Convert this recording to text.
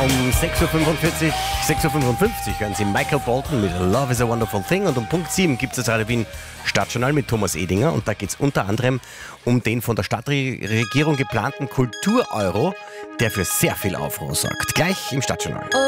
Um 6.45 Uhr, 6.55 Uhr hören Sie Michael Bolton mit Love is a Wonderful Thing und um Punkt 7 gibt es das Radio Wien Stadtjournal mit Thomas Edinger und da geht es unter anderem um den von der Stadtregierung geplanten Kultur-Euro, der für sehr viel Aufruhr sorgt. Gleich im Stadtjournal.